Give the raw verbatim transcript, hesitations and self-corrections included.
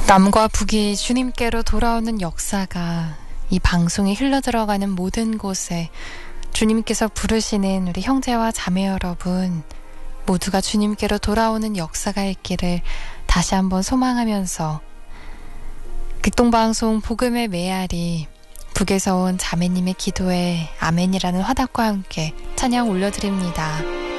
남과 북이 주님께로 돌아오는 역사가 이 방송에 흘러들어가는 모든 곳에 주님께서 부르시는 우리 형제와 자매 여러분 모두가 주님께로 돌아오는 역사가 있기를 다시 한번 소망하면서 극동방송 복음의 메아리 북에서 온 자매님의 기도에 아멘이라는 화답과 함께 찬양 올려드립니다.